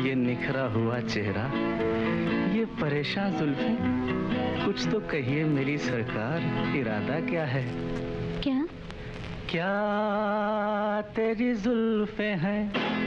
ये निखरा हुआ चेहरा, ये परेशान जुल्फें, कुछ तो कहिए मेरी सरकार, इरादा क्या है? क्या? क्या तेरी जुल्फें हैं